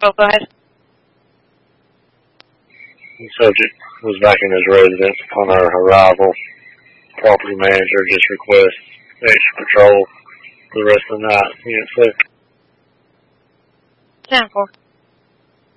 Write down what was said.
Oh, go ahead. The subject was back in his residence upon our arrival. Property manager just requests extra patrol for the rest of the night. Unit 7. 10-4.